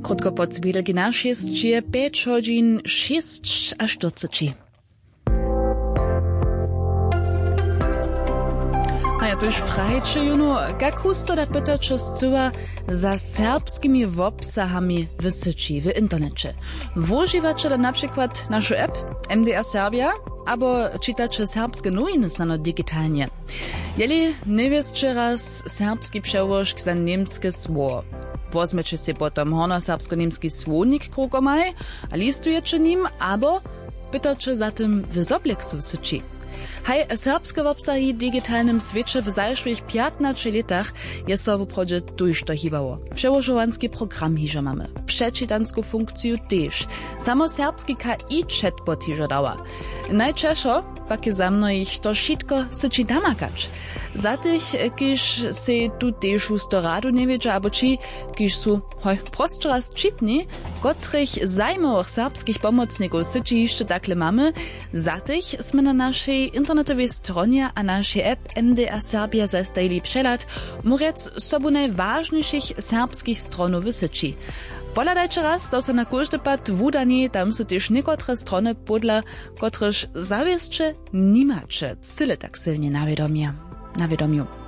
Krótko pod zwiedelki nasz jest 5 godzin 6 a 40. A ja tuż prajče, juno, jak husto da pytać scyła za serbskimi wobsahami w syci, w internecie. Używacie na przykład naszą app MDR Serbia, albo czytacie serbskie nowiny znane digitalnie. Jeli nie wiecie raz serbski przełożk za niemskie słowo. Wozmecie się potem hono serbsko-niemski słownik krukomaj, a listujecie nim, albo pytacie za tym w zobleksu w syci. Hej, serbske wobsahi w digitalnym świecie w zajszłych 15 latach jest so w prodzie durchdochiwało. Przełożowanski program hižo mamy. Przeczytanską funkcję też. Samo serbski KI chatbot hižo dała. Najczęściej pak je za mną ich to wszystko syci namakać. Za tych, kiż se tu też ustoradu nie wiedzie, albo ci, kiż su prosto raz czytni, kotrych zajmowych serbskich pomocników syci jeszcze takle mamy, za tych sme na naszej internetowej stronie a naszej app MDR Serbia zastajili przelat, murec sobu najważniejszych serbskich stronów w syci. Poladajcie raz, to se na każdy pad wudanie, tam są też niekotre strony, podla kotryż zawieszcze nimacie, cyle tak silnie nawiadomią.